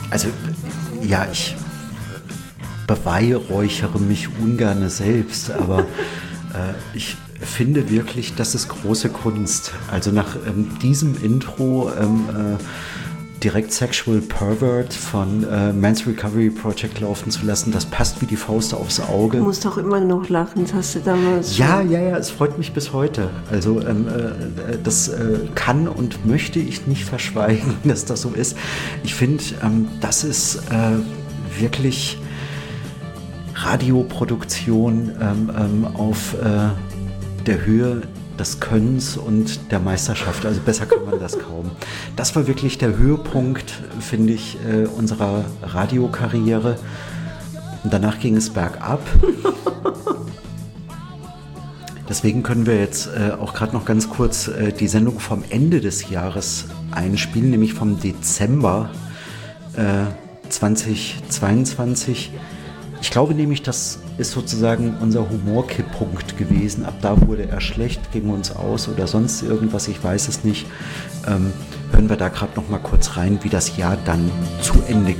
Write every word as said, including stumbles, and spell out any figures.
Also, ja, ich beweihräuchere mich ungerne selbst, aber äh, ich finde wirklich, das ist große Kunst. Also nach ähm, diesem Intro ähm, äh, direkt Sexual Pervert von äh, Men's Recovery Project laufen zu lassen, das passt wie die Faust aufs Auge. Du musst doch immer noch lachen, das hast du damals schon. Ja, ja, ja, es freut mich bis heute. Also ähm, äh, das äh, kann und möchte ich nicht verschweigen, dass das so ist. Ich finde, ähm, das ist äh, wirklich Radioproduktion ähm, ähm, auf äh, der Höhe des Könnens und der Meisterschaft. Also besser kann man das kaum. Das war wirklich der Höhepunkt, finde ich, äh, unserer Radiokarriere. Und danach ging es bergab. Deswegen können wir jetzt äh, auch gerade noch ganz kurz äh, die Sendung vom Ende des Jahres einspielen, nämlich vom Dezember äh, zweitausendzweiundzwanzig. Ich glaube nämlich, das ist sozusagen unser Humorkipppunkt gewesen. Ab da wurde er schlecht, ging uns aus oder sonst irgendwas, ich weiß es nicht. Ähm, hören wir da gerade noch mal kurz rein, wie das Jahr dann zu Ende geht.